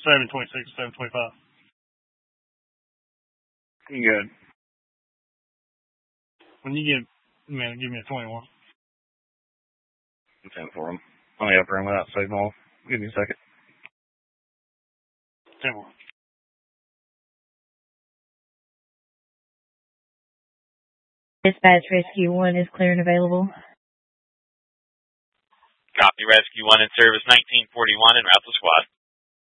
726, 725. Good. When you get, man, give me a 21. I'm 10 for him. On the upper end without signal. Give me a second. 10 for. Dispatch Rescue 1 is clear and available. Copy, Rescue 1 in service 1941 and route to squad.